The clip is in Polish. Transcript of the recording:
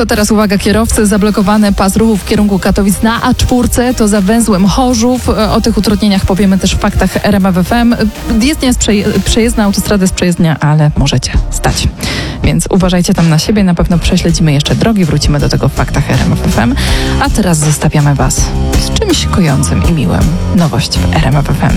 To teraz uwaga kierowcy, zablokowany pas ruchu w kierunku Katowic na A4, to za węzłem Chorzów. O tych utrudnieniach powiemy też w faktach RMF FM. Jezdnia jest przejezdna, autostrada jest przejezdnia, ale możecie stać. Więc uważajcie tam na siebie, na pewno prześledzimy jeszcze drogi, wrócimy do tego w faktach RMF FM. A teraz zostawiamy Was z czymś kojącym i miłym. Nowość w RMF FM.